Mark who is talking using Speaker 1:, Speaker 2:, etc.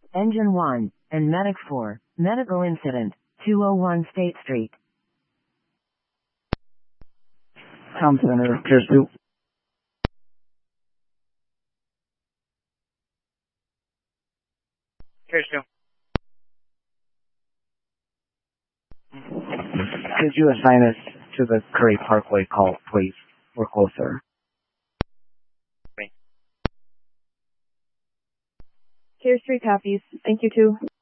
Speaker 1: Engine 1, and Medic 4, medical incident, 201 State Street.
Speaker 2: Town Center, Piers 2.
Speaker 3: Piers 2.
Speaker 2: Could you assign us to the Curry Parkway call, please? We're closer.
Speaker 4: Piers 3 copies. Thank you, 2.